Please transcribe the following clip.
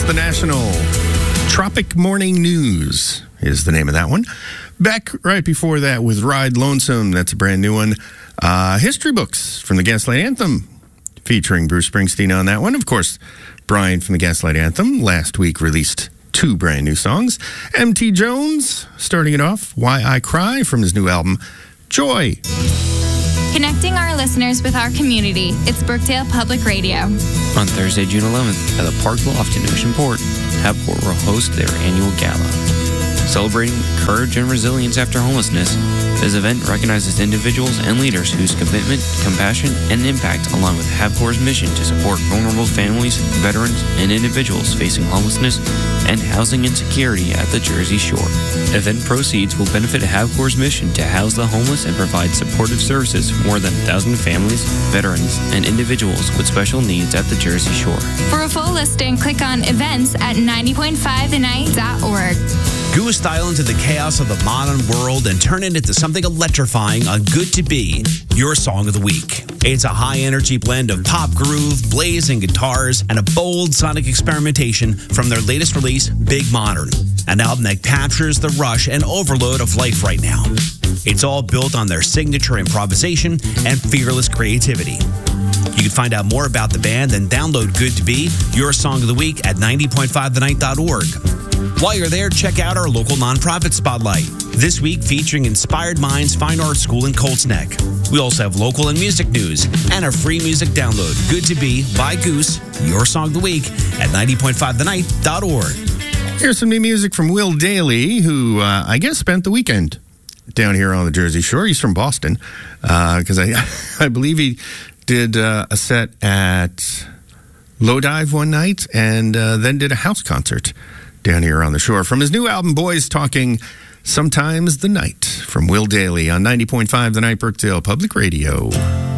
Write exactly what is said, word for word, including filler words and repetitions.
The National. Tropic Morning News is the name of that one. Back right before that with Ride Lonesome. That's a brand new one. Uh, history books from the Gaslight Anthem, featuring Bruce Springsteen on that one. Of course, Brian from the Gaslight Anthem last week released two brand new songs. M T Jones, starting it off, Why I Cry, from his new album, Joy. Connecting our listeners with our community, it's Brookdale Public Radio. On Thursday, June eleventh, at the Park Loft in Oceanport, Habport will host their annual gala. Celebrating courage and resilience after homelessness, this event recognizes individuals and leaders whose commitment, compassion, and impact align with Habport's mission to support vulnerable families, veterans, and individuals facing homelessness and housing insecurity at the Jersey Shore. Event proceeds will benefit Habport's mission to house the homeless and provide supportive services for more than one thousand families, veterans, and individuals with special needs at the Jersey Shore. For a full listing, click on events at ninety point five the night dot org. Goose style into the chaos of the modern world and turn it into something electrifying on Good to Be, your song of the week. It's a high-energy blend of pop groove, blazing guitars, and a bold sonic experimentation from their latest release, Big Modern, an album that captures the rush and overload of life right now. It's all built on their signature improvisation and fearless creativity. You can find out more about the band and download Good to Be, your song of the week, at ninety point five the night dot org. While you're there, check out our local nonprofit spotlight. This week featuring Inspired Minds Fine Arts School in Colts Neck. We also have local and music news and a free music download. Good to Be by Goose, your song of the week, at ninety point five the night dot org. Here's some new music from Will Daly, who uh, I guess spent the weekend down here on the Jersey Shore. He's from Boston, because uh, I, I believe he did uh, a set at Low Dive one night and uh, then did a house concert down here on the shore. From his new album, Boys Talking Sometimes the Night, from Will Daly on ninety point five The Night, Brookdale Public Radio.